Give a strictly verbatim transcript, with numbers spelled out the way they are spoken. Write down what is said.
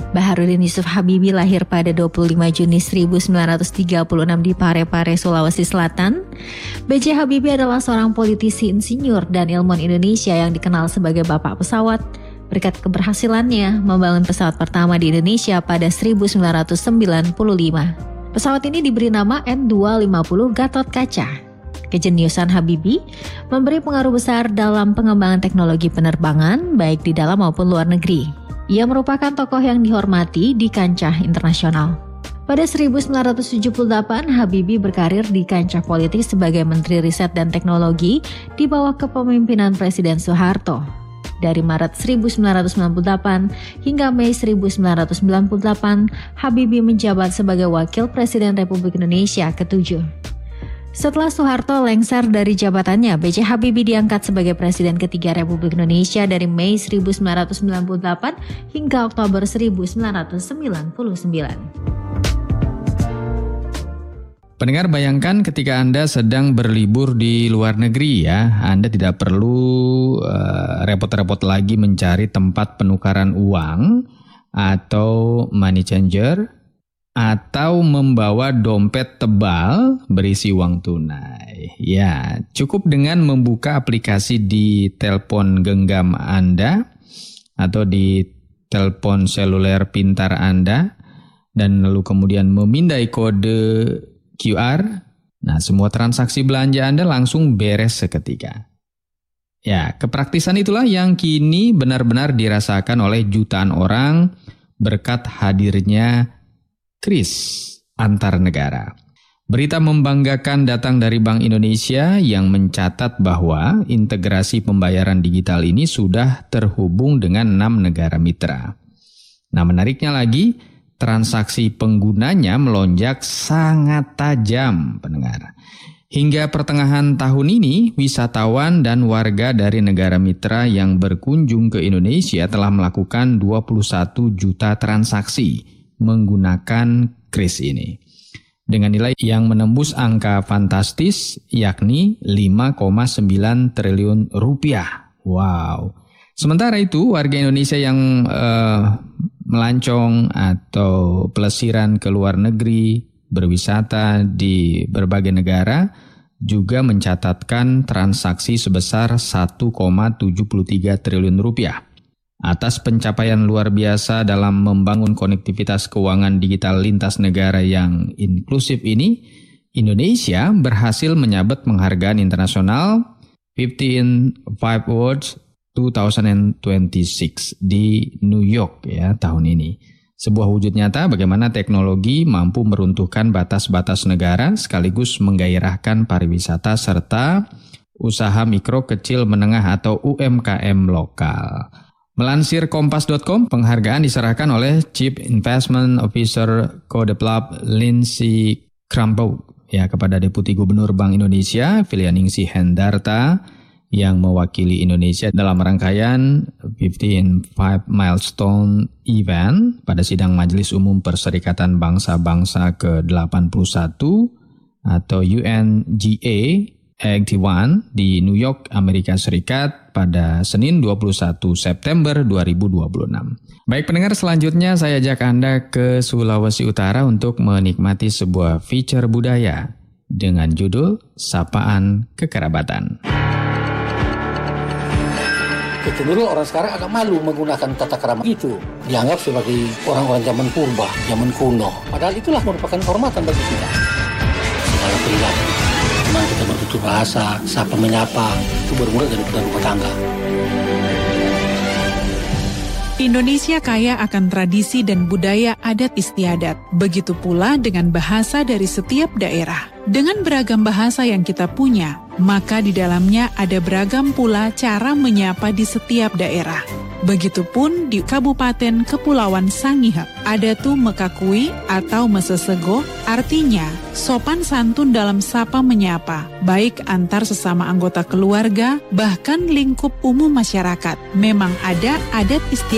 Baharudin Yusuf Habibie lahir pada dua puluh lima Juni seribu sembilan ratus tiga puluh enam di Parepare, Sulawesi Selatan. B J Habibie adalah seorang politisi, insinyur, dan ilmuwan Indonesia yang dikenal sebagai bapak pesawat berkat keberhasilannya membangun pesawat pertama di Indonesia pada seribu sembilan ratus sembilan puluh lima. Pesawat ini diberi nama N dua ratus lima puluh Gatot Kaca. Kejeniusan Habibie memberi pengaruh besar dalam pengembangan teknologi penerbangan baik di dalam maupun luar negeri. Ia merupakan tokoh yang dihormati di kancah internasional. Pada seribu sembilan ratus tujuh puluh delapan, Habibie berkarir di kancah politik sebagai Menteri Riset dan Teknologi di bawah kepemimpinan Presiden Soeharto. Dari Maret seribu sembilan ratus sembilan puluh delapan hingga Mei seribu sembilan ratus sembilan puluh delapan, Habibie menjabat sebagai Wakil Presiden Republik Indonesia ketujuh. Setelah Soeharto lengser dari jabatannya, B J Habibie diangkat sebagai Presiden ketiga Republik Indonesia dari Mei seribu sembilan ratus sembilan puluh delapan hingga Oktober seribu sembilan ratus sembilan puluh sembilan. Pendengar, bayangkan ketika Anda sedang berlibur di luar negeri ya, Anda tidak perlu uh, repot-repot lagi mencari tempat penukaran uang atau money changer, atau membawa dompet tebal berisi uang tunai. Ya, cukup dengan membuka aplikasi di telepon genggam Anda atau di telepon seluler pintar Anda dan lalu kemudian memindai kode Q R. Nah, semua transaksi belanja Anda langsung beres seketika. Ya, kepraktisan itulah yang kini benar-benar dirasakan oleh jutaan orang berkat hadirnya kris antar negara. Berita membanggakan datang dari Bank Indonesia yang mencatat bahwa integrasi pembayaran digital ini sudah terhubung dengan enam negara mitra. Nah, menariknya lagi, transaksi penggunanya melonjak sangat tajam, pendengar. Hingga pertengahan tahun ini, wisatawan dan warga dari negara mitra yang berkunjung ke Indonesia telah melakukan dua puluh satu juta transaksi menggunakan kris ini, dengan nilai yang menembus angka fantastis yakni lima koma sembilan triliun rupiah. Wow. Sementara itu, warga Indonesia yang uh, melancong atau pelesiran ke luar negeri, berwisata di berbagai negara juga mencatatkan transaksi sebesar satu koma tujuh tiga triliun rupiah. Atas pencapaian luar biasa dalam membangun konektivitas keuangan digital lintas negara yang inklusif ini, Indonesia berhasil menyabet penghargaan internasional fifteen Five Awards dua ribu dua puluh enam di New York ya tahun ini. Sebuah wujud nyata bagaimana teknologi mampu meruntuhkan batas-batas negara sekaligus menggairahkan pariwisata serta usaha mikro, kecil, menengah atau U M K M lokal. Melansir kompas dot com, penghargaan diserahkan oleh Chief Investment Officer Codeplab Lindsay Krampo ya kepada Deputi Gubernur Bank Indonesia Filianingsih Hendarta yang mewakili Indonesia dalam rangkaian fifteen Five Milestone Event pada sidang Majelis Umum Perserikatan Bangsa-Bangsa ke delapan puluh satu atau U N G A delapan puluh satu di New York, Amerika Serikat pada Senin dua puluh satu September dua ribu dua puluh enam. Baik pendengar, selanjutnya saya ajak Anda ke Sulawesi Utara untuk menikmati sebuah feature budaya dengan judul Sapaan Kekerabatan. Itu dulu orang sekarang agak malu menggunakan tata krama itu. Dianggap sebagai orang-orang zaman purba, zaman kuno. Padahal itulah merupakan kehormatan bagi kita. Segala perilaku. Memang kita bertutur bahasa, sapa menyapa, itu bermula dari rumah tangga. Indonesia kaya akan tradisi dan budaya adat istiadat. Begitu pula dengan bahasa dari setiap daerah. Dengan beragam bahasa yang kita punya, maka di dalamnya ada beragam pula cara menyapa di setiap daerah. Begitupun di Kabupaten Kepulauan Sangihe, ada tuh mekakui atau mesesego, artinya sopan santun dalam sapa menyapa, baik antar sesama anggota keluarga, bahkan lingkup umum masyarakat. Memang ada adat istiadat